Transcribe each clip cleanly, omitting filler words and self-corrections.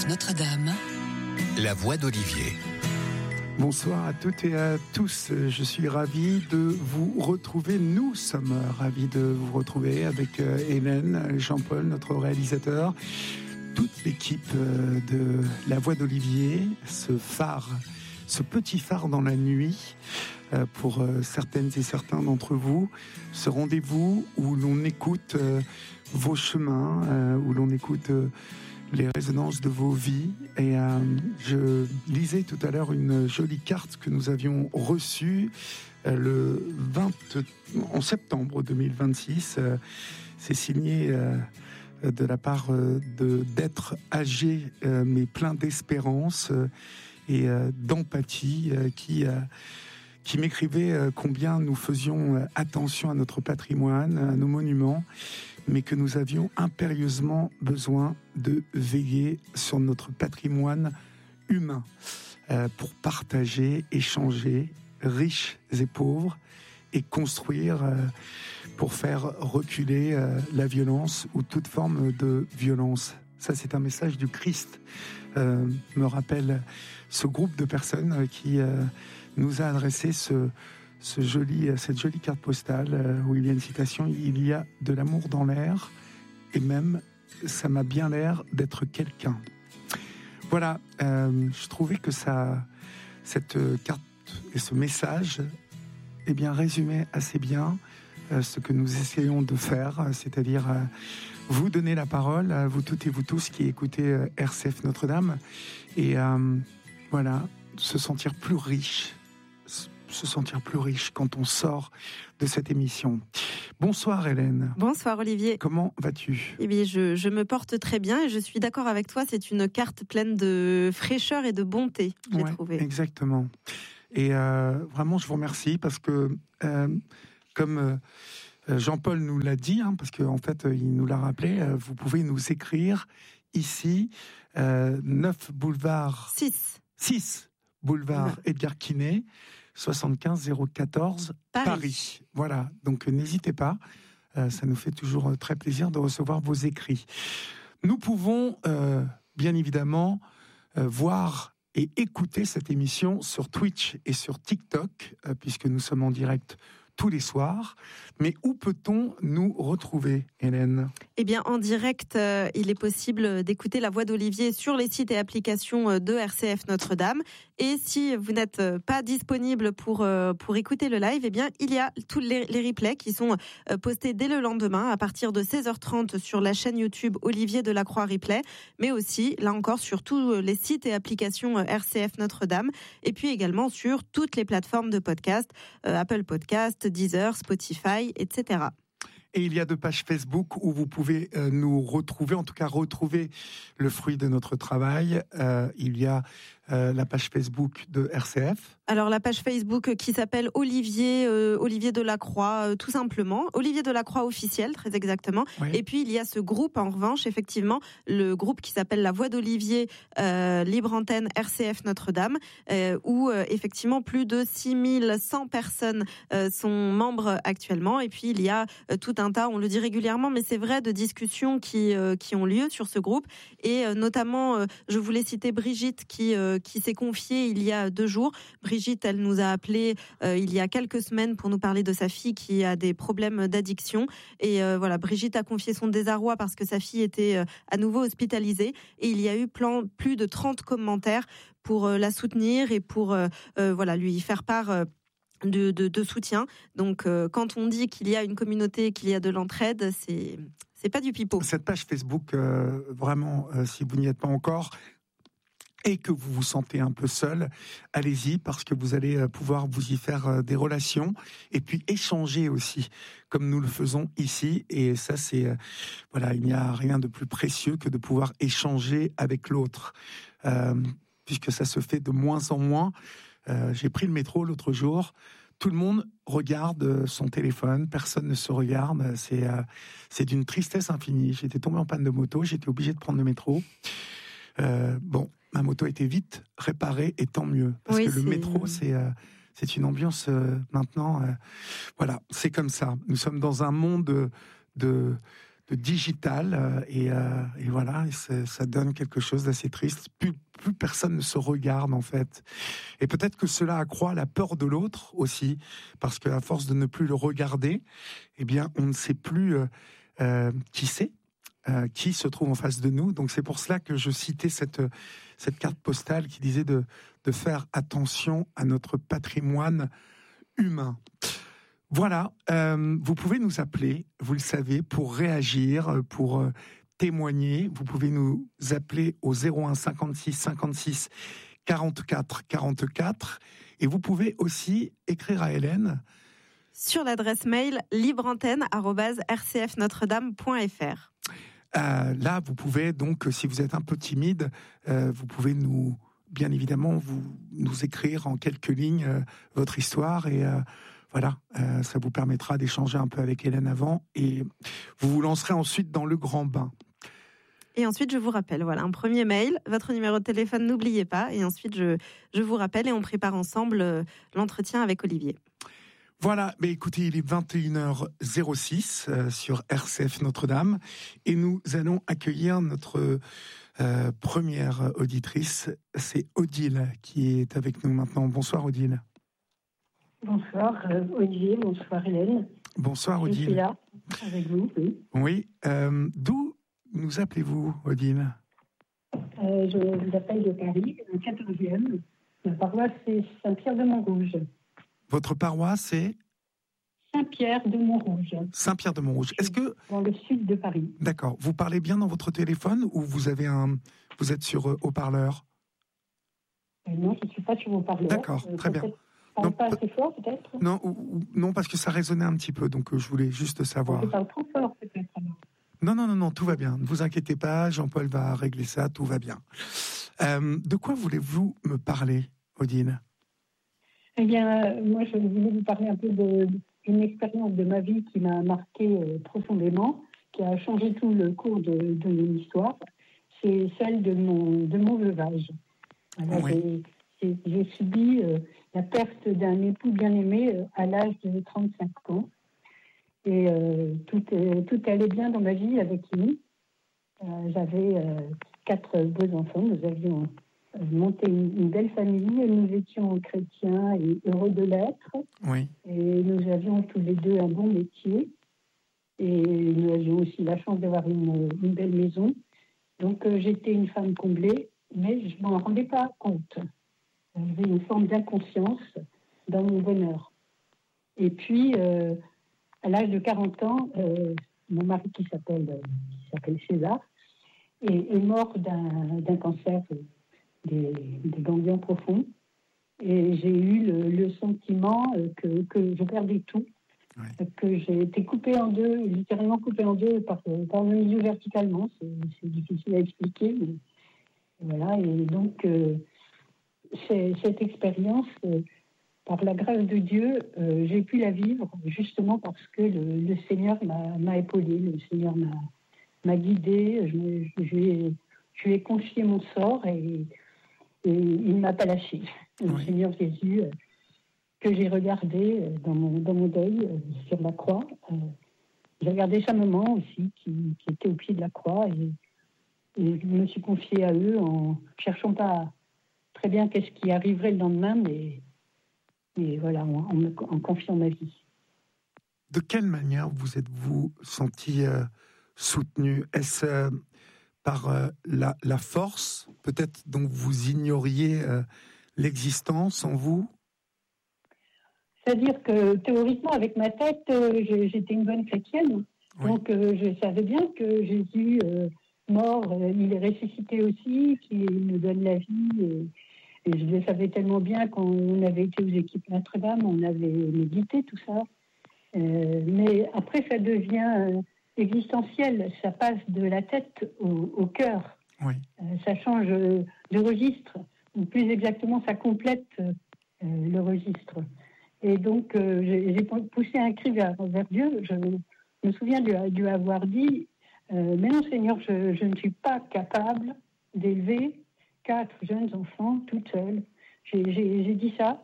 RCF Notre-Dame, la voix d'Olivier. Bonsoir à toutes et à tous, je suis ravi de vous retrouver, nous sommes ravis de vous retrouver avec Hélène, Jean-Paul, notre réalisateur, toute l'équipe de la voix d'Olivier, ce phare, ce petit phare dans la nuit, pour certaines et certains d'entre vous, ce rendez-vous où l'on écoute vos chemins, où l'on écoute les résonances de vos vies. Et je lisais tout à l'heure une jolie carte que nous avions reçue en septembre 2026. C'est signé de la part d'êtres âgés mais plein d'espérance et d'empathie qui m'écrivait combien nous faisions attention à notre patrimoine, à nos monuments, mais que nous avions impérieusement besoin de veiller sur notre patrimoine humain pour partager, échanger, riches et pauvres, et construire pour faire reculer la violence ou toute forme de violence. Ça, c'est un message du Christ, me rappelle ce groupe de personnes qui nous a adressé cette jolie carte postale où il y a une citation: il y a de l'amour dans l'air et même ça m'a bien l'air d'être quelqu'un. Voilà, je trouvais que cette carte et ce message résumait assez bien ce que nous essayons de faire, c'est-à-dire vous donner la parole, à vous toutes et vous tous qui écoutez RCF Notre-Dame, et voilà, se sentir plus riche quand on sort de cette émission. Bonsoir Hélène. Bonsoir Olivier. Comment vas-tu ? Eh bien, je me porte très bien et je suis d'accord avec toi, c'est une carte pleine de fraîcheur et de bonté, j'ai trouvé. Exactement. Et vraiment, je vous remercie parce que, comme Jean-Paul nous l'a dit, parce qu'en fait, il nous l'a rappelé, vous pouvez nous écrire ici, 9 boulevard... 6 boulevard Edgar Quinet, 75 014 Paris. Voilà, donc n'hésitez pas, ça nous fait toujours très plaisir de recevoir vos écrits. Nous pouvons bien évidemment voir et écouter cette émission sur Twitch et sur TikTok, puisque nous sommes en direct tous les soirs. Mais où peut-on nous retrouver, Hélène ? Eh bien, en direct, il est possible d'écouter la voix d'Olivier sur les sites et applications de RCF Notre-Dame. Et si vous n'êtes pas disponible pour écouter le live, eh bien, il y a tous les replays qui sont postés dès le lendemain à partir de 16h30 sur la chaîne YouTube Olivier Delacroix Replay, mais aussi, là encore, sur tous les sites et applications RCF Notre-Dame, et puis également sur toutes les plateformes de podcast, Apple Podcast, Deezer, Spotify, etc. Et il y a 2 pages Facebook où vous pouvez nous retrouver, en tout cas retrouver le fruit de notre travail. Il y a la page Facebook de RCF. Alors la page Facebook qui s'appelle Olivier Delacroix, tout simplement. Olivier Delacroix officiel, très exactement. Oui. Et puis il y a ce groupe, en revanche, effectivement, le groupe qui s'appelle La Voix d'Olivier, Libre Antenne RCF Notre-Dame, où effectivement plus de 6100 personnes sont membres actuellement. Et puis il y a tout un tas, on le dit régulièrement, mais c'est vrai, de discussions qui ont lieu sur ce groupe. Et notamment, je voulais citer Brigitte qui s'est confiée il y a 2 jours. Brigitte, elle nous a appelé il y a quelques semaines pour nous parler de sa fille qui a des problèmes d'addiction. Et voilà, Brigitte a confié son désarroi parce que sa fille était à nouveau hospitalisée. Et il y a eu plus de 30 commentaires pour la soutenir et pour lui faire part de soutien. Donc, quand on dit qu'il y a une communauté, qu'il y a de l'entraide, c'est pas du pipeau. Cette page Facebook, vraiment, si vous n'y êtes pas encore, et que vous vous sentez un peu seul, allez-y, parce que vous allez pouvoir vous y faire des relations et puis échanger aussi, comme nous le faisons ici. Et ça, il n'y a rien de plus précieux que de pouvoir échanger avec l'autre, puisque ça se fait de moins en moins. J'ai pris le métro l'autre jour, tout le monde regarde son téléphone, personne ne se regarde, c'est d'une tristesse infinie. J'étais tombé en panne de moto, j'étais obligé de prendre le métro. Ma moto a été vite réparée, et tant mieux. Parce que le métro, c'est une ambiance maintenant. Voilà, c'est comme ça. Nous sommes dans un monde de digital et voilà, ça donne quelque chose d'assez triste. Plus personne ne se regarde en fait. Et peut-être que cela accroît la peur de l'autre aussi, parce qu'à force de ne plus le regarder, eh bien, on ne sait plus qui c'est. Qui se trouve en face de nous. Donc c'est pour cela que je citais cette carte postale qui disait de faire attention à notre patrimoine humain. Voilà, vous pouvez nous appeler, vous le savez, pour réagir, pour témoigner. Vous pouvez nous appeler au 01 56 56 44 44 et vous pouvez aussi écrire à Hélène sur l'adresse mail libreantenne@rcfnotredame.fr. Là, vous pouvez donc, si vous êtes un peu timide, vous pouvez bien évidemment, nous écrire en quelques lignes votre histoire et voilà, ça vous permettra d'échanger un peu avec Hélène avant et vous vous lancerez ensuite dans le grand bain. Et ensuite, je vous rappelle, voilà, un premier mail, votre numéro de téléphone, n'oubliez pas. Et ensuite, je vous rappelle et on prépare ensemble l'entretien avec Olivier. Voilà, mais écoutez, il est 21h06 sur RCF Notre-Dame et nous allons accueillir notre première auditrice, c'est Odile qui est avec nous maintenant. Bonsoir Odile. Bonsoir Olivier, bonsoir Hélène. Bonsoir Odile. Je suis là avec vous, oui. Oui, d'où nous appelez-vous Odile ? Je vous appelle de Paris, le 14e. Ma paroisse c'est Saint-Pierre-de-Montrouge. Votre paroisse est ? Saint-Pierre-de-Montrouge. Saint-Pierre-de-Montrouge. Est-ce que... Dans le sud de Paris. D'accord. Vous parlez bien dans votre téléphone ou vous êtes sur haut-parleur ? Non, je ne suis pas sur haut-parleur. D'accord, très bien. Non, pas assez fort, peut-être ? Non, parce que ça résonnait un petit peu, donc je voulais juste savoir. Je parle trop fort, peut-être, alors. Non, tout va bien. Ne vous inquiétez pas, Jean-Paul va régler ça, tout va bien. De quoi voulez-vous me parler, Odile ? Eh bien, moi, je voulais vous parler un peu d'une expérience de ma vie qui m'a marqué profondément, qui a changé tout le cours de mon histoire. C'est celle de mon veuvage. Alors, oui. J'ai subi la perte d'un époux bien-aimé à l'âge de 35 ans. Et tout allait bien dans ma vie avec lui. J'avais 4 beaux enfants. Nous avions monté une belle famille. Nous étions chrétiens et heureux de l'être. Oui. Et nous avions tous les deux un bon métier. Et nous avions aussi la chance d'avoir une belle maison. Donc j'étais une femme comblée, mais je ne m'en rendais pas compte. J'avais une forme d'inconscience dans mon bonheur. Et puis, à l'âge de 40 ans, mon mari qui s'appelle César est mort d'un cancer des ganglions profonds. Et j'ai eu le sentiment que je perdais tout, oui. Que j'ai été coupée en deux, littéralement coupée en deux par le milieu verticalement. C'est difficile à expliquer. Mais voilà, et donc, cette expérience, par la grâce de Dieu, j'ai pu la vivre justement parce que le Seigneur m'a épaulée, le Seigneur m'a guidée, je lui ai confié mon sort et il ne m'a pas lâché. Oui. Le Seigneur Jésus, que j'ai regardé dans mon deuil sur la croix, j'ai regardé sa maman aussi qui était au pied de la croix et je me suis confiée à eux en cherchant pas très bien qu'est-ce qui arriverait le lendemain, mais voilà, en confiant ma vie. De quelle manière vous êtes-vous senti soutenu ? Est-ce par la force, peut-être dont vous ignoriez l'existence en vous ? C'est-à-dire que théoriquement, avec ma tête, j'étais une bonne chrétienne. Oui. Donc je savais bien que Jésus, mort, il est ressuscité aussi, qu'il nous donne la vie. Et je le savais tellement bien quand on avait été aux équipes Notre-Dame, on avait médité tout ça. Mais après, ça devient existentiel. Ça passe de la tête au cœur. Oui. Ça change de registre. Ou plus exactement, ça complète le registre. Et donc, j'ai poussé un cri vers Dieu. Je me souviens de lui avoir dit mais non, Seigneur, je ne suis pas capable d'élever 4 jeunes enfants toute seule. J'ai dit ça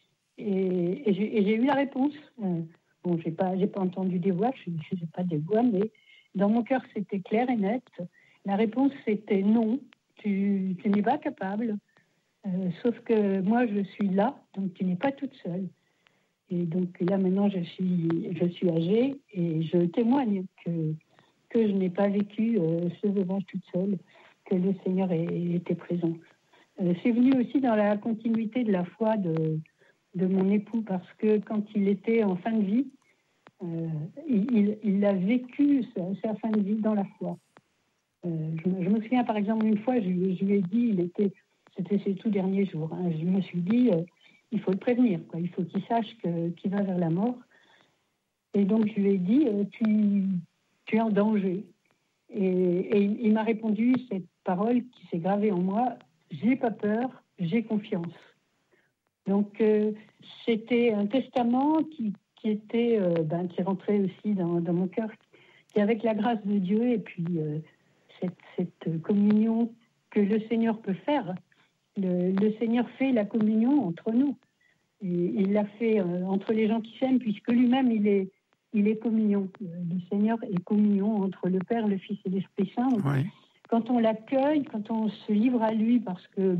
et j'ai eu la réponse. Bon, j'ai pas entendu des voix, je ne sais pas des voix, mais Dans mon cœur, c'était clair et net. La réponse, c'était non, tu n'es pas capable. Sauf que moi, je suis là, donc tu n'es pas toute seule. Et donc là, maintenant, je suis âgée et je témoigne que je n'ai pas vécu ce veuvage toute seule, que le Seigneur était présent. C'est venu aussi dans la continuité de la foi de mon époux, parce que quand il était en fin de vie, il a vécu sa fin de vie dans la foi. Je me souviens, par exemple, une fois, je lui ai dit, c'était ses tout derniers jours, hein, je me suis dit, il faut le prévenir, quoi. Il faut qu'il sache qu'il va vers la mort. Et donc, je lui ai dit, tu es en danger. Et il m'a répondu cette parole qui s'est gravée en moi, j'ai pas peur, j'ai confiance. Donc, c'était un testament qui était, qui rentrait aussi dans mon cœur, qui avec la grâce de Dieu et puis cette communion que le Seigneur peut faire. Le Seigneur fait la communion entre nous. Et il l'a fait entre les gens qui s'aiment, puisque lui-même, il est communion. Le Seigneur est communion entre le Père, le Fils et l'Esprit Saint. Oui. Quand on l'accueille, quand on se livre à lui, parce que,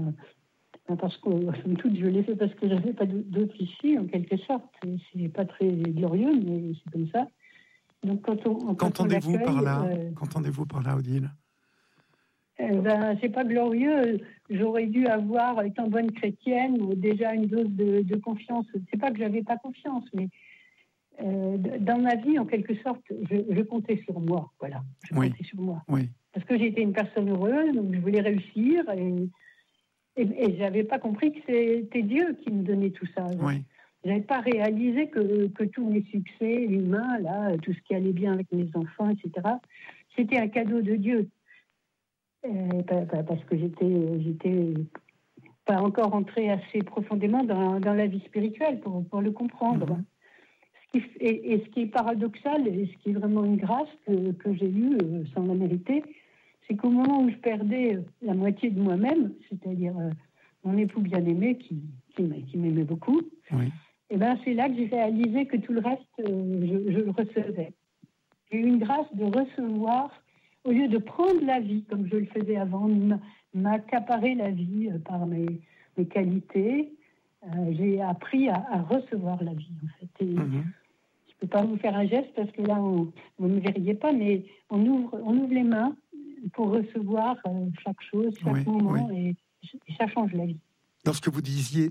somme toute, je l'ai fait parce que je n'avais pas d'autre issue, en quelque sorte. C'est pas très glorieux, mais c'est comme ça. Donc, Qu'entendez-vous par là, Odile? C'est pas glorieux. J'aurais dû avoir, étant bonne chrétienne, déjà une dose de confiance. C'est pas que j'avais pas confiance, mais dans ma vie, en quelque sorte, je comptais sur moi. Voilà, comptais sur moi. Oui. Parce que j'étais une personne heureuse, donc je voulais réussir, et j'avais pas compris que c'était Dieu qui me donnait tout ça. Oui. J'avais pas réalisé que tous mes succès humains, là, tout ce qui allait bien avec mes enfants, etc., c'était un cadeau de Dieu. Parce que j'étais pas encore entrée assez profondément dans la vie spirituelle pour le comprendre. Mm-hmm. Ce qui est paradoxal, et ce qui est vraiment une grâce que j'ai eue sans la mériter, c'est qu'au moment où je perdais la moitié de moi-même, c'est-à-dire mon époux bien-aimé qui m'aimait beaucoup, oui. Et c'est là que j'ai réalisé que tout le reste, je le recevais. J'ai eu une grâce de recevoir, au lieu de prendre la vie comme je le faisais avant, m'accaparer la vie par mes qualités. J'ai appris à recevoir la vie, en fait. Et je ne peux pas vous faire un geste parce que là, vous ne me verriez pas, mais on ouvre les mains pour recevoir chaque chose, chaque moment, et ça change la vie. Lorsque vous disiez,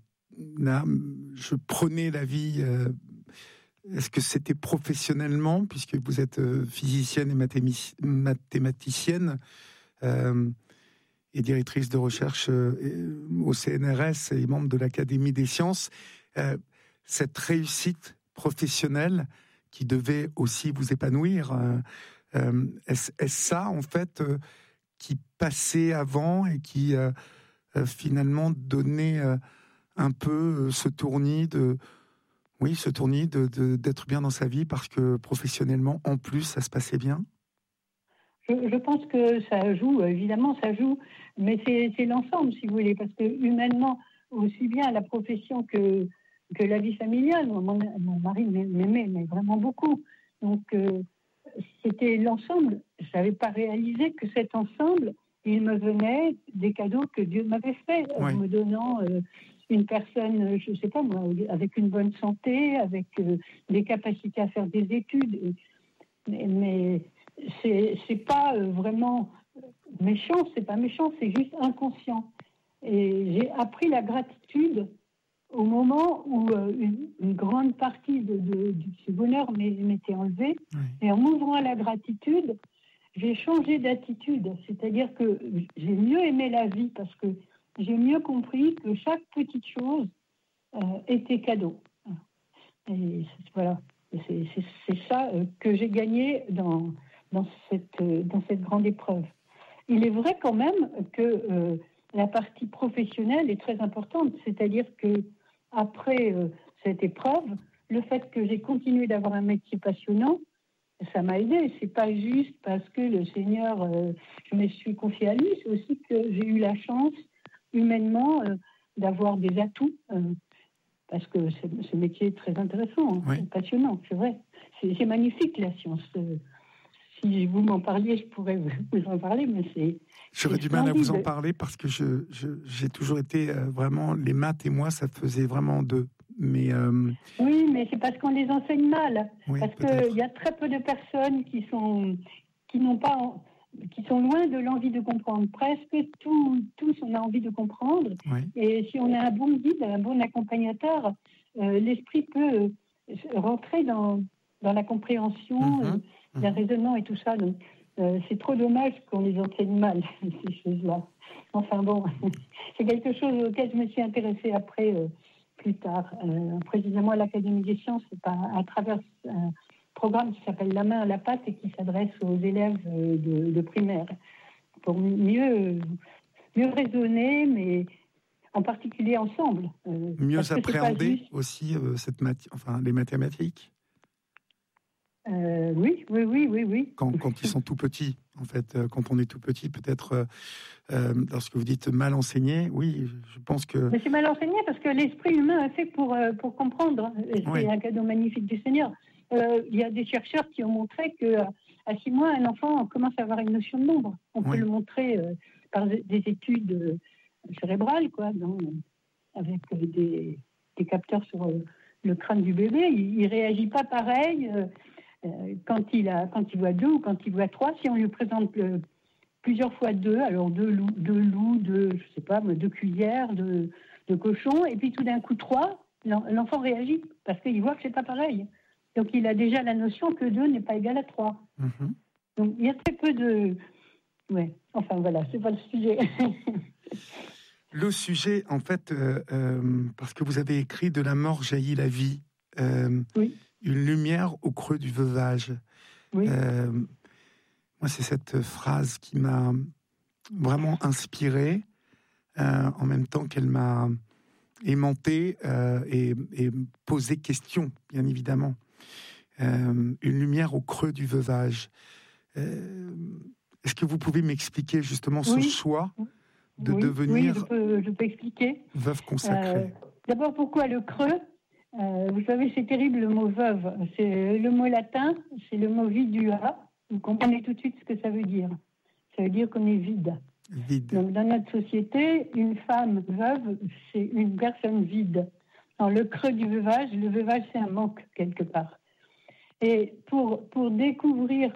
je prenais la vie, est-ce que c'était professionnellement, puisque vous êtes physicienne et mathématicienne et directrice de recherche au CNRS et membre de l'Académie des sciences, cette réussite professionnelle qui devait aussi vous épanouir, est-ce ça, en fait, qui passait avant et qui finalement donnait un peu ce tournis d'être bien dans sa vie parce que professionnellement, en plus, ça se passait bien? Je pense que ça joue, évidemment, ça joue, mais c'est l'ensemble, si vous voulez, parce que humainement, aussi bien la profession que la vie familiale, mon mari m'aimait mais vraiment beaucoup. Donc, c'était l'ensemble. Je n'avais pas réalisé que cet ensemble, il me venait des cadeaux que Dieu m'avait faits, en me donnant une personne, je ne sais pas moi, avec une bonne santé, avec des capacités à faire des études. Mais c'est pas vraiment méchant, c'est pas méchant, c'est juste inconscient. Et j'ai appris la gratitude au moment où une grande partie de ce bonheur m'était enlevée. Et en m'ouvrant à la gratitude, j'ai changé d'attitude. C'est-à-dire que j'ai mieux aimé la vie parce que j'ai mieux compris que chaque petite chose était cadeau. Et voilà. C'est ça que j'ai gagné dans cette grande épreuve. Il est vrai quand même que la partie professionnelle est très importante, c'est-à-dire que après cette épreuve, le fait que j'ai continué d'avoir un métier passionnant, ça m'a aidé. C'est pas juste parce que le Seigneur, je me suis confiée à lui, c'est aussi que j'ai eu la chance humainement d'avoir des atouts. Parce que ce métier est très intéressant, passionnant, c'est vrai. C'est magnifique, la science. si vous m'en parliez, je pourrais vous en parler, mais J'aurais du mal à vous en parler parce que j'ai toujours été vraiment, les maths et moi, ça faisait vraiment deux. Mais oui, mais c'est parce qu'on les enseigne mal. Oui, parce qu'il y a très peu de personnes qui sont loin de l'envie de comprendre. Presque tous, on a envie de comprendre. Oui. Et si on a un bon guide, un bon accompagnateur, l'esprit peut rentrer dans la compréhension, le raisonnement et tout ça. Donc, c'est trop dommage qu'on les enseigne mal, ces choses-là. Enfin bon, c'est quelque chose auquel je me suis intéressée après, plus tard. Précisément à l'Académie des sciences, à travers un programme qui s'appelle La main à la pâte et qui s'adresse aux élèves de primaire, pour mieux raisonner, mais en particulier ensemble. Mieux appréhender aussi les mathématiques. Oui. Quand ils sont tout petits, en fait, quand on est tout petit, peut-être, lorsque vous dites mal enseigné, oui, je pense que... Mais c'est mal enseigné parce que l'esprit humain est fait pour comprendre. C'est un cadeau magnifique du Seigneur. Il y a des chercheurs qui ont montré qu'à 6 mois, un enfant commence à avoir une notion de nombre. On peut le montrer par des études cérébrales, avec des capteurs sur le crâne du bébé. Il réagit pas pareil quand il voit 2 ou quand il voit 3. Si on lui présente plusieurs fois 2, alors 2 loups, 2 cuillères, de cochons, et puis tout d'un coup 3, l'enfant réagit parce qu'il voit que c'est pas pareil. Donc il a déjà la notion que 2 n'est pas égal à 3. Donc il y a très peu de... Ouais, enfin voilà, c'est pas le sujet. Le sujet, en fait, parce que vous avez écrit « De la mort jaillit la vie oui. Une lumière au creux du veuvage ». Oui. Moi, c'est cette phrase qui m'a vraiment inspiré, en même temps qu'elle m'a aimanté et posé question, bien évidemment. Une lumière au creux du veuvage. Est-ce que vous pouvez m'expliquer justement ce choix de devenir je peux expliquer. Veuve consacrée. D'abord, pourquoi le creux ? Vous savez, c'est terrible le mot veuve. C'est le mot latin, c'est le mot vidua. Vous comprenez tout de suite ce que ça veut dire. Ça veut dire qu'on est vide. Donc, dans notre société, une femme veuve, c'est une personne vide. Dans le creux du veuvage, le veuvage, c'est un manque quelque part. Et pour découvrir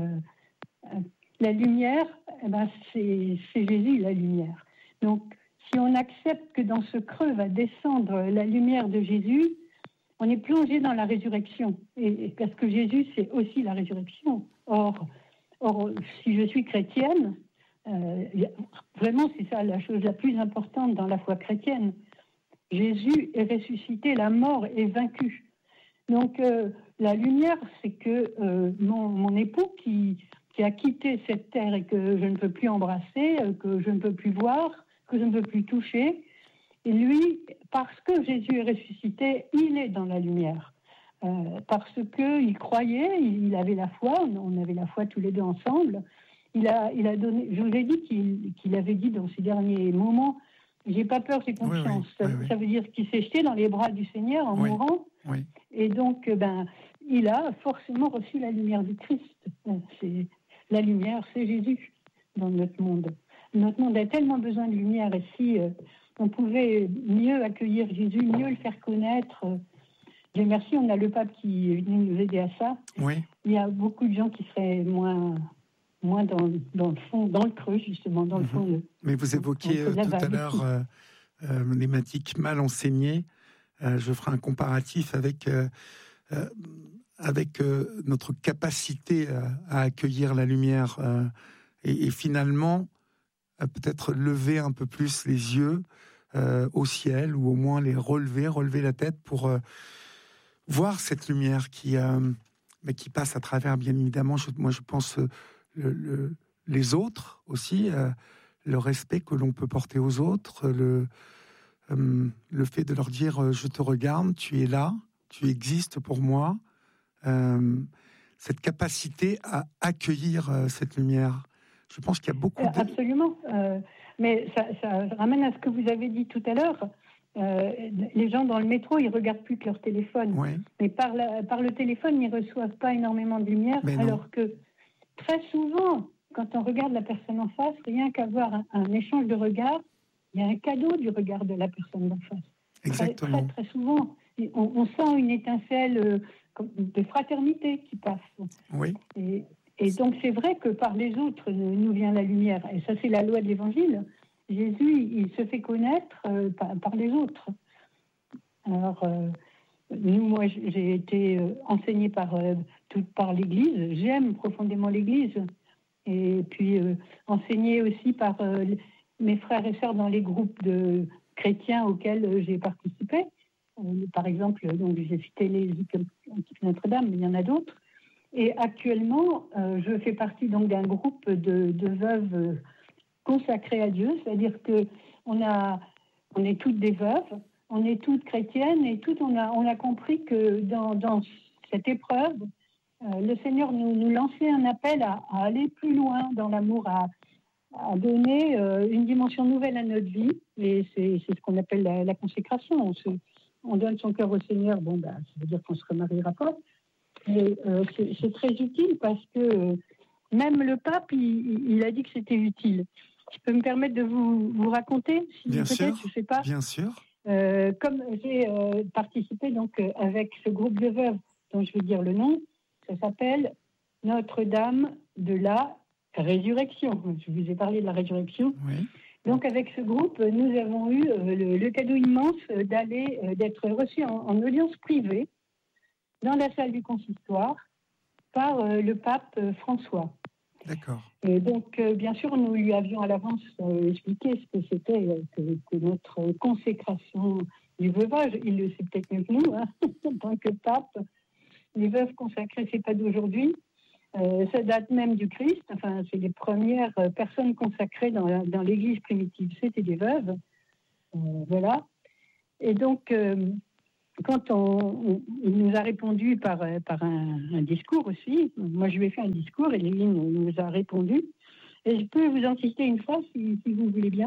la lumière, c'est Jésus la lumière. Donc, si on accepte que dans ce creux va descendre la lumière de Jésus, on est plongé dans la résurrection. Et parce que Jésus, c'est aussi la résurrection. Or, si je suis chrétienne, vraiment, c'est ça la chose la plus importante dans la foi chrétienne. Jésus est ressuscité, la mort est vaincue. Donc, la lumière, c'est que mon époux qui a quitté cette terre et que je ne peux plus embrasser, que je ne peux plus voir, que je ne peux plus toucher, et lui, parce que Jésus est ressuscité, il est dans la lumière. Parce qu'il croyait, il avait la foi, on avait la foi tous les deux ensemble. Il a donné, je vous ai dit qu'il avait dit dans ces derniers moments, j'ai pas peur, j'ai confiance. Oui. Ça veut dire qu'il s'est jeté dans les bras du Seigneur en mourant. Oui. Et donc, il a forcément reçu la lumière du Christ. La lumière, c'est Jésus dans notre monde. Notre monde a tellement besoin de lumière. Et si on pouvait mieux accueillir Jésus, mieux le faire connaître, Dieu merci, on a le pape qui est venu nous aider à ça. Oui. Il y a beaucoup de gens qui seraient moins dans le fond, dans le creux, justement, dans le fond. Mais vous évoquiez tout à l'heure les mathématiques mal enseignées. Je ferai un comparatif avec notre capacité à accueillir la lumière et finalement peut-être lever un peu plus les yeux au ciel ou au moins les relever la tête pour voir cette lumière qui passe à travers, bien évidemment, moi je pense les autres aussi, le respect que l'on peut porter aux autres, le fait de leur dire je te regarde, tu es là, tu existes pour moi, cette capacité à accueillir cette lumière. Je pense qu'il y a beaucoup de... Absolument, mais ça ramène à ce que vous avez dit tout à l'heure. Les gens dans le métro, ils regardent plus que leur téléphone. Oui. Mais par le téléphone, ils reçoivent pas énormément de lumière, alors que très souvent, quand on regarde la personne en face, rien qu'avoir un échange de regards, il y a un cadeau du regard de la personne en face. Exactement. Très souvent, on sent une étincelle de fraternité qui passe. Oui. Et donc, c'est vrai que par les autres nous vient la lumière. Et ça, c'est la loi de l'Évangile. Jésus, il se fait connaître par les autres. Alors, moi, j'ai été enseignée par l'Église. J'aime profondément l'Église. Et puis, enseignée aussi par mes frères et sœurs dans les groupes de chrétiens auxquels j'ai participé. Par exemple, donc, j'ai cité les équipes Notre-Dame, mais il y en a d'autres. Et actuellement, je fais partie donc d'un groupe de veuves consacrées à Dieu, c'est-à-dire que on est toutes des veuves, on est toutes chrétiennes et toutes on a compris que dans cette épreuve, le Seigneur nous lançait un appel à aller plus loin dans l'amour, à donner une dimension nouvelle à notre vie. Et c'est ce qu'on appelle la consécration. On donne son cœur au Seigneur, ça veut dire qu'on ne se remariera pas. Mais c'est très utile parce que même le pape, il a dit que c'était utile. Je peux me permettre de vous raconter, si bien sûr, je sais pas. Bien sûr. Comme j'ai participé donc avec ce groupe de veuves dont je vais dire le nom, ça s'appelle Notre-Dame de la Résurrection. Je vous ai parlé de la résurrection. Oui. Donc avec ce groupe, nous avons eu le cadeau immense d'être reçus en audience privée dans la salle du consistoire par le pape François. D'accord. Et donc, bien sûr, nous lui avions à l'avance expliqué ce que c'était que notre consécration du veuvage. Il le sait peut-être mieux que nous, hein, en tant que pape. Les veuves consacrées, c'est pas d'aujourd'hui. Ça date même du Christ. Enfin, c'est les premières personnes consacrées dans l'Église primitive. C'était des veuves. Voilà. Et donc, quand il nous a répondu par un discours aussi, moi je lui ai fait un discours et Léline nous a répondu. Et je peux vous en citer une phrase si vous voulez bien.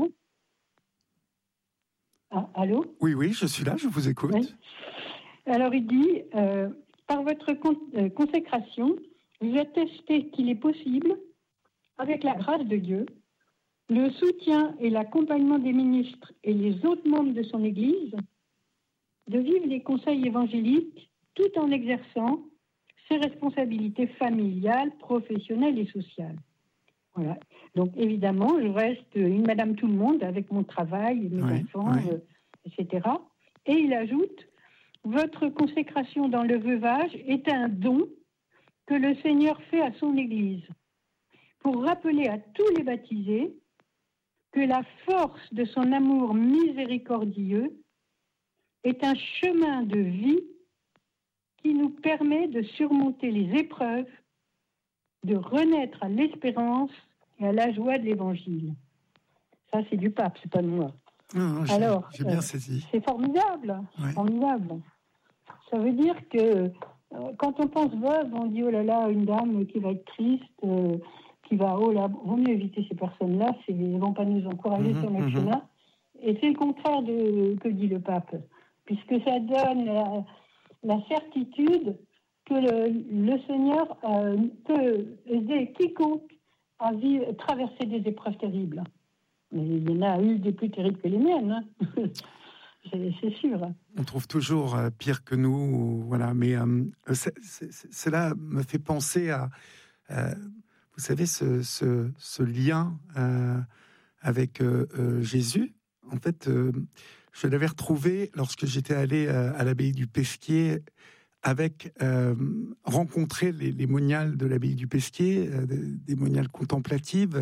Ah, allô ? Oui, je suis là, je vous écoute. Oui. Alors il dit, par votre consécration, vous attestez qu'il est possible, avec la grâce de Dieu, le soutien et l'accompagnement des ministres et les autres membres de son Église, de vivre des conseils évangéliques tout en exerçant ses responsabilités familiales, professionnelles et sociales. Voilà. Donc évidemment, je reste une madame tout le monde avec mon travail, mes enfants, etc. Et il ajoute, votre consécration dans le veuvage est un don que le Seigneur fait à son Église pour rappeler à tous les baptisés que la force de son amour miséricordieux est un chemin de vie qui nous permet de surmonter les épreuves, de renaître à l'espérance et à la joie de l'Évangile. Ça, c'est du pape, c'est pas de moi. Non, Alors, j'ai bien saisi. C'est formidable, formidable. Ça veut dire que quand on pense veuve, on dit oh là là, une dame qui va être triste, qui va vaut mieux éviter ces personnes-là, ils ne vont pas nous encourager sur notre chemin. Et c'est le contraire de que dit le pape, puisque ça donne la certitude que le Seigneur peut aider quiconque à traverser des épreuves terribles. Mais il y en a eu des plus terribles que les miennes, hein. C'est sûr. On trouve toujours pire que nous, voilà. Mais cela me fait penser à, vous savez, ce lien avec Jésus. En fait, je l'avais retrouvé lorsque j'étais allé à l'abbaye du Pesquier avec rencontrer les moniales de l'abbaye du Pesquier, des moniales contemplatives,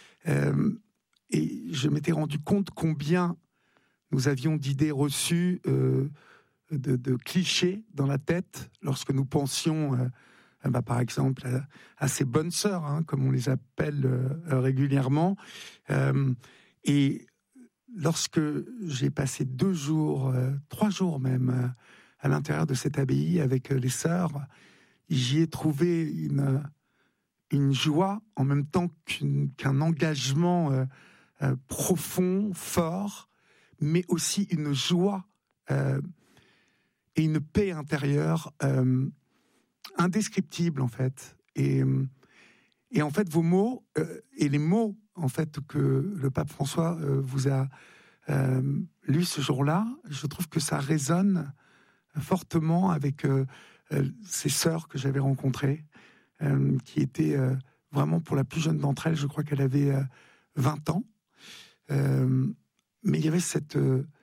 et je m'étais rendu compte combien nous avions d'idées reçues, de clichés dans la tête lorsque nous pensions, par exemple, à ces bonnes sœurs, hein, comme on les appelle régulièrement. Et lorsque j'ai passé 2 jours, 3 jours même, à l'intérieur de cette abbaye avec les sœurs, j'y ai trouvé une joie en même temps qu'un engagement profond, fort, mais aussi une joie et une paix intérieure indescriptible en fait. Et Et en fait, vos mots et les mots en fait que le pape François vous a lus ce jour-là, je trouve que ça résonne fortement avec ces sœurs que j'avais rencontrées, qui étaient vraiment, pour la plus jeune d'entre elles, je crois qu'elle avait 20 ans. Mais il y avait cette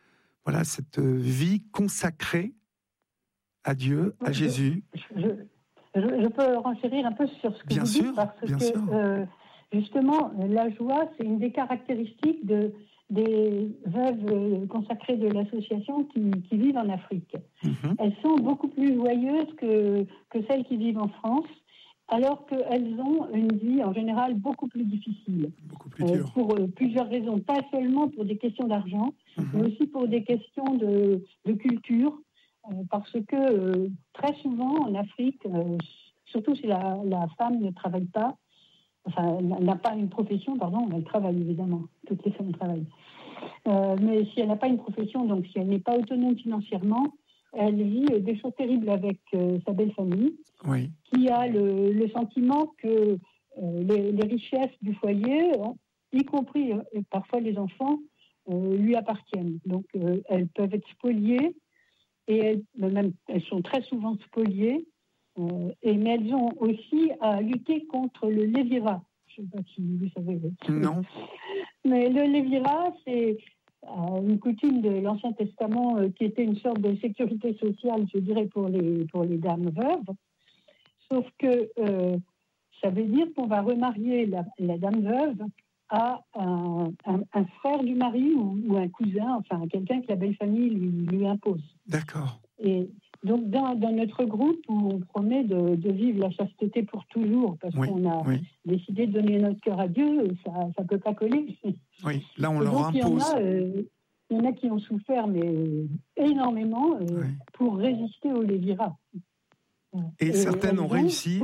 vie consacrée à Dieu, à Jésus. Je peux renchérir un peu sur ce que bien vous sûr, dites, parce bien que sûr. Justement, la joie, c'est une des caractéristiques des veuves consacrées de l'association qui vivent en Afrique. Mm-hmm. Elles sont beaucoup plus joyeuses que celles qui vivent en France, alors qu'elles ont une vie en général beaucoup plus difficile. Beaucoup plus dure. Pour plusieurs raisons, pas seulement pour des questions d'argent, mais aussi pour des questions de culture, parce que très souvent en Afrique, surtout si la femme ne travaille pas, enfin n'a pas une profession, pardon, elle travaille évidemment, toutes les femmes travaillent, mais si elle n'a pas une profession, donc si elle n'est pas autonome financièrement, elle vit des choses terribles avec sa belle famille, oui. qui a le sentiment que les richesses du foyer, y compris parfois les enfants, lui appartiennent. Donc elles peuvent être spoliées, et elles sont très souvent spoliées, mais elles ont aussi à lutter contre le lévirat. Je ne sais pas si vous savez. Non. Mais le lévirat, c'est une coutume de l'Ancien Testament qui était une sorte de sécurité sociale, je dirais, pour les dames veuves. Sauf que ça veut dire qu'on va remarier la dame veuve à un frère du mari ou un cousin, enfin quelqu'un que la belle famille lui impose. D'accord. Et donc dans notre groupe, où on promet de vivre la chasteté pour toujours, parce qu'on a décidé de donner notre cœur à Dieu, ça ne peut pas coller. Oui, là on leur impose. Il y en a qui ont souffert, mais énormément, pour résister au lévirat. Et certaines ont réussi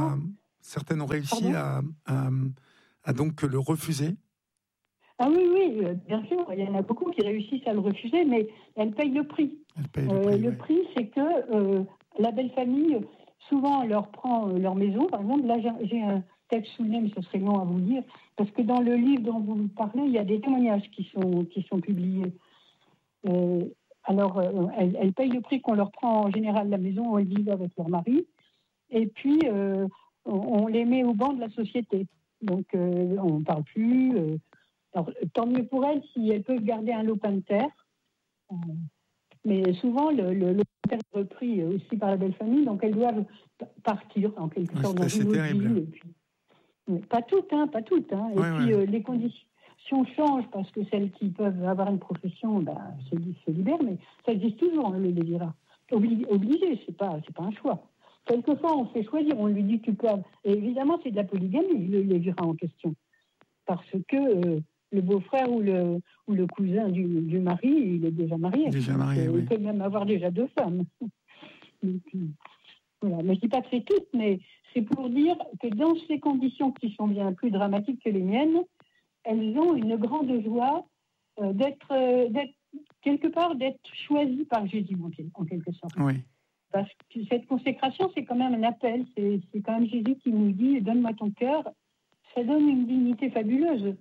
à donc le refuser. Ah oui, bien sûr. Il y en a beaucoup qui réussissent à le refuser, mais elles payent le prix. Le prix, c'est que la belle famille, souvent, leur prend leur maison. Par exemple, là, j'ai un texte sous le nez, mais ce serait long à vous lire, parce que dans le livre dont vous parlez, il y a des témoignages qui sont publiés. Alors, elles payent le prix qu'on leur prend en général la maison où elles vivent avec leur mari, et puis on les met au banc de la société. Donc, on ne parle plus. Alors, tant mieux pour elles si elles peuvent garder un lopin de terre. Mais souvent, le lopin de terre est repris aussi par la belle famille, donc elles doivent partir en quelque sorte dans une autre ville. Et puis, pas toutes. Les conditions changent parce que celles qui peuvent avoir une profession se libèrent, mais ça existe toujours, le lévirat. Obligé, c'est pas un choix. Quelquefois, on fait choisir, on lui dit tu peux. Et évidemment, c'est de la polygamie, le lévirat en question. Parce que le beau-frère ou le cousin du mari, il est déjà marié. Il peut même avoir déjà 2 femmes. Donc, voilà. Mais je ne dis pas que c'est toutes, mais c'est pour dire que dans ces conditions qui sont bien plus dramatiques que les miennes, elles ont une grande joie d'être quelque part d'être choisies par Jésus, en quelque sorte. Oui. Parce que cette consécration, c'est quand même un appel. C'est quand même Jésus qui nous dit « Donne-moi ton cœur ». Ça donne une dignité fabuleuse.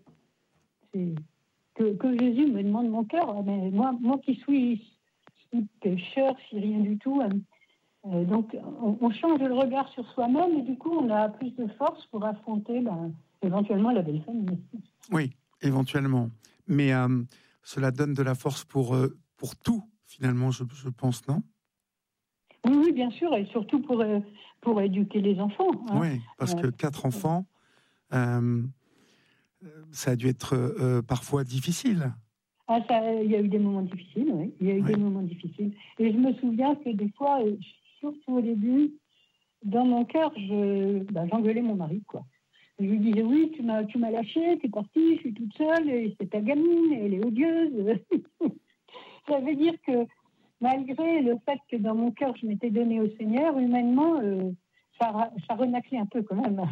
Que Jésus me demande mon cœur. Mais moi qui suis si pécheur, si rien du tout. Donc, on change le regard sur soi-même et du coup, on a plus de force pour affronter éventuellement la belle famille. Oui, éventuellement. Mais cela donne de la force pour tout, finalement, je pense, non ? Oui, bien sûr, et surtout pour éduquer les enfants. Hein. Oui, parce que 4 enfants, ça a dû être parfois difficile. Il y a eu des moments difficiles, oui. Il y a eu des moments difficiles. Et je me souviens que des fois, surtout au début, dans mon cœur, j'engueulais mon mari, quoi. Je lui disais, oui, tu m'as lâché, tu es partie, je suis toute seule, et c'est ta gamine, elle est odieuse. Ça veut dire que malgré le fait que dans mon cœur, je m'étais donnée au Seigneur, humainement, ça renaclait un peu quand même.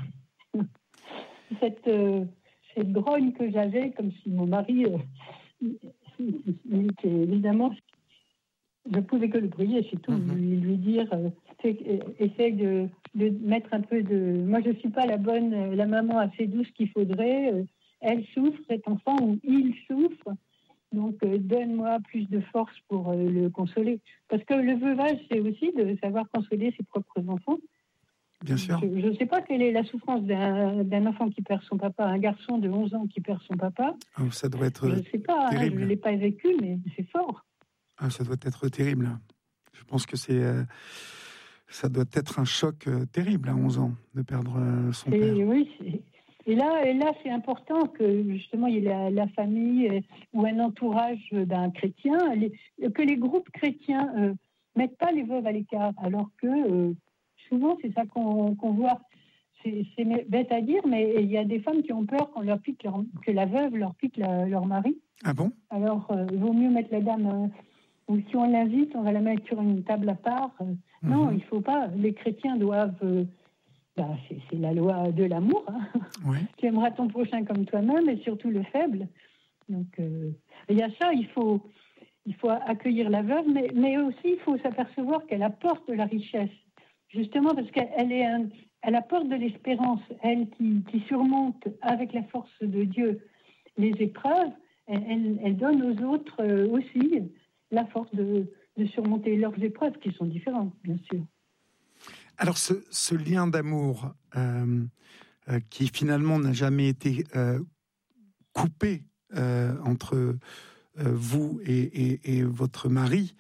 Cette grogne que j'avais, comme si mon mari était évidemment Je ne pouvais que le prier, c'est tout. Lui dire, essaye de mettre un peu de... Moi, je ne suis pas la maman assez douce qu'il faudrait. Elle souffre, cet enfant, ou il souffre. Donc, donne-moi plus de force pour le consoler. Parce que le veuvage, c'est aussi de savoir consoler ses propres enfants. Bien sûr. Je ne sais pas quelle est la souffrance d'un enfant qui perd son papa, un garçon de 11 ans qui perd son papa. Oh, ça doit être je ne sais pas, terrible. Je ne l'ai pas vécu, mais c'est fort. Ah, ça doit être terrible. Je pense que ça doit être un choc terrible à 11 ans de perdre son père. Oui, et là, c'est important que justement il y ait la famille ou un entourage d'un chrétien, que les groupes chrétiens mettent pas les veuves à l'écart, alors que souvent c'est ça qu'on voit. C'est bête à dire, mais il y a des femmes qui ont peur que la veuve leur pique leur mari. Ah bon? Alors, il vaut mieux mettre la dame... ou si on l'invite, on va la mettre sur une table à part. Non, il ne faut pas. Les chrétiens doivent... c'est la loi de l'amour. Hein. Oui. Tu aimeras ton prochain comme toi-même, et surtout le faible. Donc, il y a ça, il faut accueillir la veuve, mais aussi il faut s'apercevoir qu'elle apporte de la richesse. Justement parce elle apporte de l'espérance. Elle qui surmonte avec la force de Dieu les épreuves, elle donne aux autres aussi la force de surmonter leurs épreuves qui sont différentes, bien sûr. Alors ce lien d'amour qui finalement n'a jamais été coupé entre vous et votre mari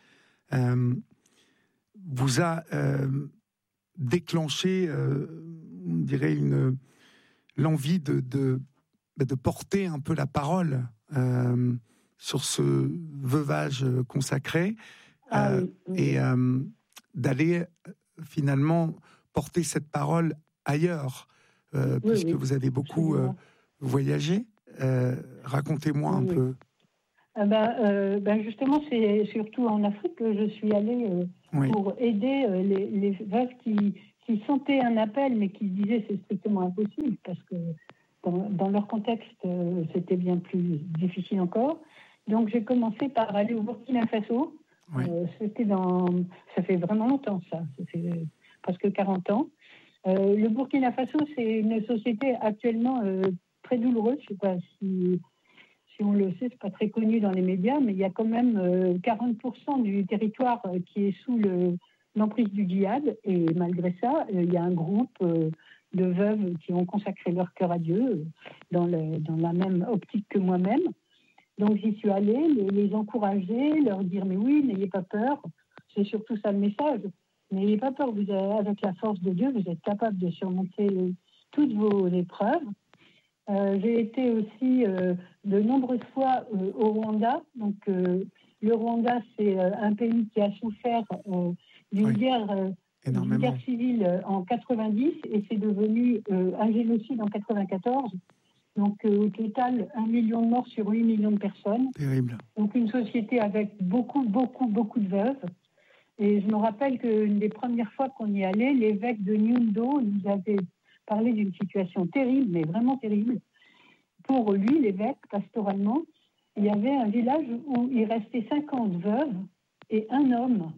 vous a déclenché, on dirait, l'envie de porter un peu la parole sur ce veuvage consacré et d'aller finalement porter cette parole ailleurs, puisque vous avez beaucoup voyagé. Racontez-moi un peu. Justement, c'est surtout en Afrique que je suis allée pour aider les veuves qui sentaient un appel, mais qui disaient c'est strictement impossible, parce que dans leur contexte, c'était bien plus difficile encore. Donc, j'ai commencé par aller au Burkina Faso. Oui. Ça fait vraiment longtemps, ça. Ça fait presque 40 ans. Le Burkina Faso, c'est une société actuellement très douloureuse. Je ne sais pas si on le sait, c'est pas très connu dans les médias, mais il y a quand même 40% du territoire qui est sous l'emprise du djihad. Et malgré ça, il y a un groupe de veuves qui ont consacré leur cœur à Dieu dans la même optique que moi-même. Donc j'y suis allée, les encourager, leur dire mais oui, n'ayez pas peur. C'est surtout ça le message. N'ayez pas peur, avec la force de Dieu, vous êtes capable de surmonter toutes vos épreuves. J'ai été aussi de nombreuses fois au Rwanda. Donc le Rwanda, c'est un pays qui a souffert d'une guerre civile en 90 et c'est devenu un génocide en 94. Donc, au total, 1 million de morts sur 8 millions de personnes. Terrible. Donc, une société avec beaucoup de veuves. Et je me rappelle qu'une des premières fois qu'on y allait, l'évêque de Nyundo nous avait parlé d'une situation terrible, mais vraiment terrible. Pour lui, l'évêque, pastoralement, il y avait un village où il restait 50 veuves et un homme.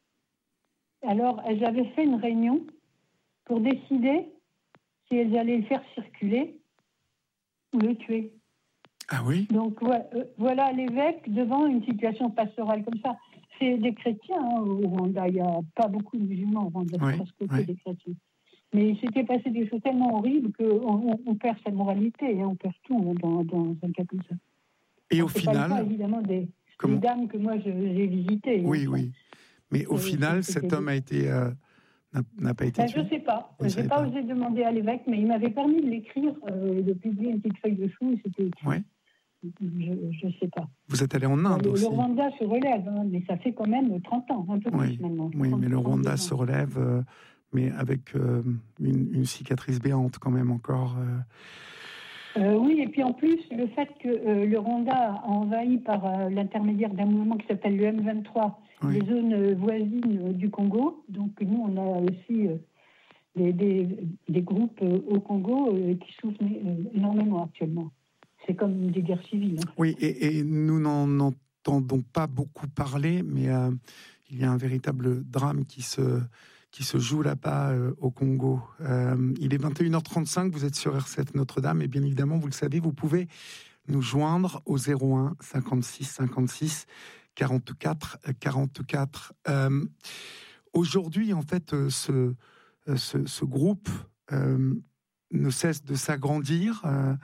Alors, elles avaient fait une réunion pour décider si elles allaient le faire circuler ou le tuer. Ah oui. Donc voilà l'évêque devant une situation pastorale comme ça. C'est des chrétiens au Rwanda. Il n'y a pas beaucoup de musulmans au Rwanda, parce que des chrétiens. Mais il s'était passé des choses tellement horribles qu'on perd sa moralité et on perd tout dans un cas comme ça. Et alors, au final, pas le cas, évidemment des dames que moi j'ai visitées. Oui, oui. Mais au final, cet homme n'a pas été tué. Je ne sais pas. Je n'ai pas osé demander à l'évêque, mais il m'avait permis de l'écrire, de publier une petite feuille de chou. C'était écrit. Ouais. Je ne sais pas. Vous êtes allé en Inde aussi. Le Rwanda se relève, mais ça fait quand même 30 ans, un peu plus maintenant. Oui, mais le Rwanda se relève, mais avec une cicatrice béante quand même encore. Oui, et puis en plus, le fait que le Rwanda a envahi par l'intermédiaire d'un mouvement qui s'appelle le M23, les zones voisines du Congo. Donc nous, on a aussi des groupes au Congo qui souffrent énormément actuellement. C'est comme des guerres civiles. En fait. Oui, et nous n'en n'entendons pas beaucoup parler, mais il y a un véritable drame qui se joue là-bas au Congo. Il est 21h35, vous êtes sur R7 Notre-Dame, et bien évidemment, vous le savez, vous pouvez nous joindre au 01 56 56 44 44. Aujourd'hui, en fait, ce groupe ne cesse de s'agrandir.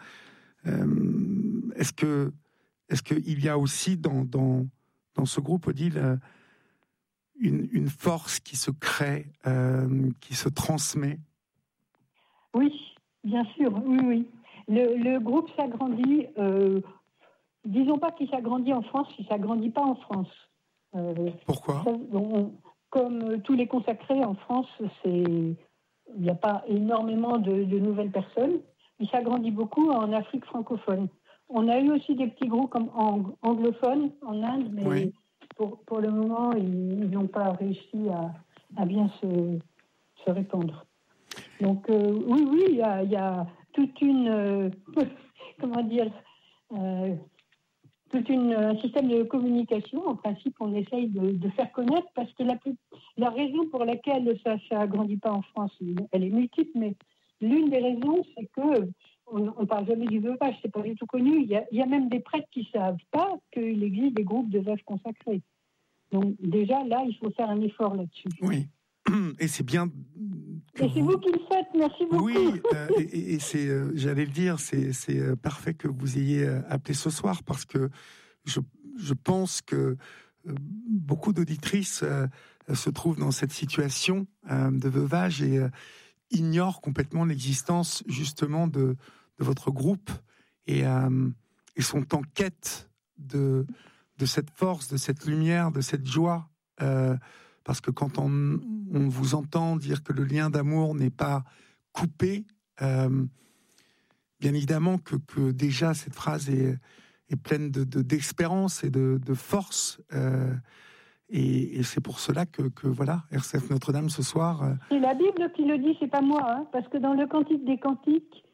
Est-ce qu'il y a aussi dans ce groupe, Odile, une force qui se crée, qui se transmet? Oui, bien sûr, oui. Le groupe s'agrandit, disons pas qu'il s'agrandit en France, il ne s'agrandit pas en France. Pourquoi? Comme tous les consacrés en France, il n'y a pas énormément de nouvelles personnes. Il s'agrandit beaucoup en Afrique francophone. On a eu aussi des petits groupes anglophones en Inde, mais oui. Pour le moment, ils n'ont pas réussi à bien se répandre. Donc oui, il y a toute une un système de communication. En principe, on essaye de faire connaître, parce que la raison pour laquelle ça agrandit pas en France, elle est multiple, mais l'une des raisons, c'est que on parle jamais du veuvage, c'est pas du tout connu. Il y a même des prêtres qui savent pas qu'il existe des groupes de veuves consacrés. Donc déjà là, il faut faire un effort là-dessus. Oui, et c'est bien. Et c'est vous qui le faites, merci beaucoup. Oui, et c'est, j'allais le dire, c'est parfait que vous ayez appelé ce soir, parce que je pense que beaucoup d'auditrices se trouvent dans cette situation de veuvage et ignorent complètement l'existence justement de votre groupe et sont en quête de cette force, de cette lumière, de cette joie. Parce que quand on vous entend dire que le lien d'amour n'est pas coupé, bien évidemment que déjà cette phrase est pleine d'espérance et de force. Et c'est pour cela que voilà, R7 Notre-Dame ce soir. C'est la Bible qui le dit, c'est pas moi, hein, parce que dans le Cantique des Cantiques,